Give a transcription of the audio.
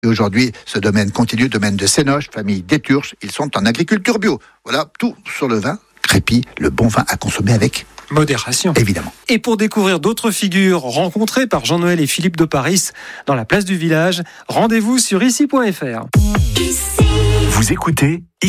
Et aujourd'hui, ce domaine continue, domaine de Sénoche, famille d'Éturche, ils sont en agriculture bio. Voilà, tout sur le vin. Crépy, le bon vin à consommer avec modération. Évidemment. Et pour découvrir d'autres figures rencontrées par Jean-Noël et Philippe de Paris dans la place du village, rendez-vous sur ici.fr. Vous écoutez